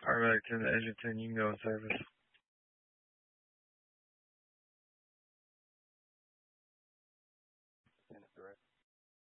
Paramedics in the Edgerton, you can go in service.